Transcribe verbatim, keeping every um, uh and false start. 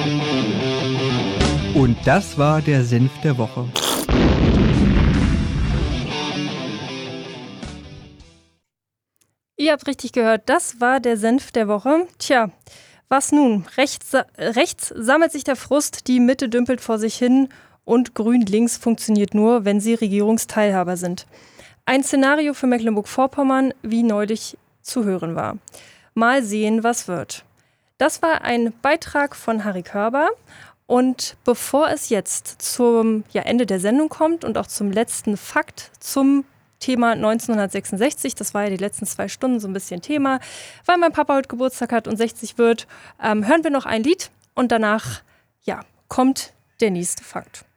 Und das war der Senf der Woche. Ihr habt richtig gehört, das war der Senf der Woche. Tja, was nun? Rechts, rechts sammelt sich der Frust, die Mitte dümpelt vor sich hin und Grün-Links funktioniert nur, wenn sie Regierungsteilhaber sind. Ein Szenario für Mecklenburg-Vorpommern, wie neulich zu hören war. Mal sehen, was wird. Das war ein Beitrag von Harry Körber. Und bevor es jetzt zum ja, Ende der Sendung kommt und auch zum letzten Fakt zum Thema neunzehnhundertsechsundsechzig, das war ja die letzten zwei Stunden so ein bisschen Thema, weil mein Papa heute Geburtstag hat und sechzig wird, ähm, hören wir noch ein Lied und danach ja, kommt der nächste Fakt.